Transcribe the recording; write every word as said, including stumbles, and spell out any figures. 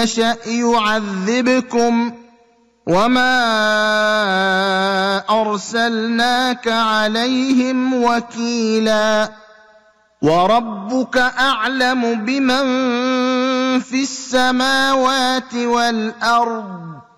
يشأ يعذبكم وما أرسلناك عليهم وكيلا وربك أعلم بمن في السماوات والأرض